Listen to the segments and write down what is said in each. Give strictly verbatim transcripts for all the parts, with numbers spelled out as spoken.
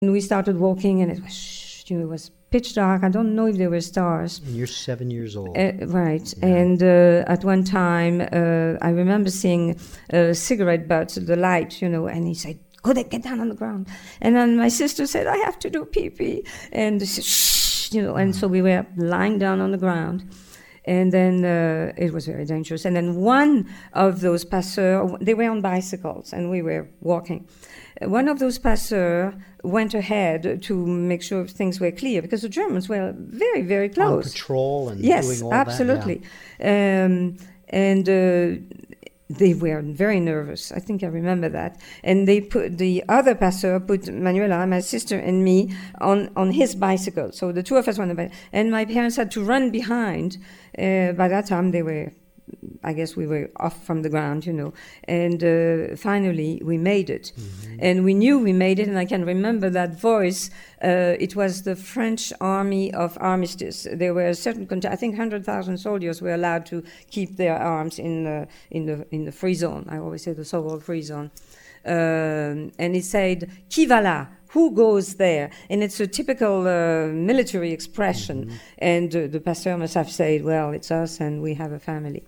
And we started walking, and it was, you know, it was pitch dark. I don't know if there were stars. And you're seven years old. Uh, right. Yeah. And uh, at one time, uh, I remember seeing a cigarette butt, the light, you know, and he said, go there, get down on the ground. And then my sister said, I have to do pee-pee. And she said, shh, you know, and so we were lying down on the ground. And then uh, it was very dangerous. And then one of those passeurs, they were on bicycles, and we were walking. One of those passeurs went ahead to make sure things were clear, because the Germans were very, very close. On patrol and yes, doing all absolutely. that. Yeah. Um, and uh, they were very nervous. I think I remember that. And they put the other passeur put Manuela, my sister, and me on, on his bicycle. So the two of us went on the bicycle. And my parents had to run behind. Uh, by that time, they were, I guess we were off from the ground, you know. And uh, finally, we made it. Mm-hmm. And we knew we made it, and I can remember that voice. Uh, it was the French Army of Armistice. There were a certain, cont- I think one hundred thousand soldiers were allowed to keep their arms in the, in the, in the free zone. I always say the so-called free zone. Um, and it said, qui va là? Who goes there? And it's a typical uh, military expression. Mm-hmm. And uh, the pastor must have said, well, it's us and we have a family.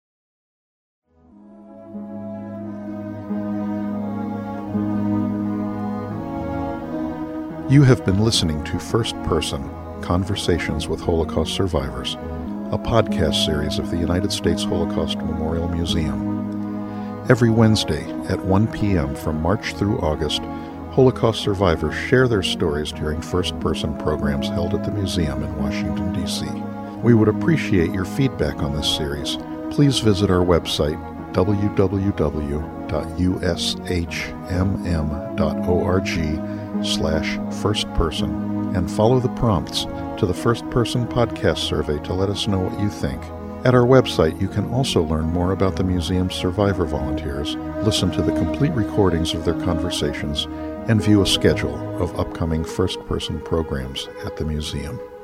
You have been listening to First Person, Conversations with Holocaust Survivors, a podcast series of the United States Holocaust Memorial Museum. Every Wednesday at one p.m. from March through August, Holocaust survivors share their stories during first-person programs held at the museum in Washington, D C We would appreciate your feedback on this series. Please visit our website, w w w dot u s h m m dot org slash firstperson, and follow the prompts to the First Person Podcast Survey to let us know what you think. At our website, you can also learn more about the museum's survivor volunteers, listen to the complete recordings of their conversations, and view a schedule of upcoming first-person programs at the museum.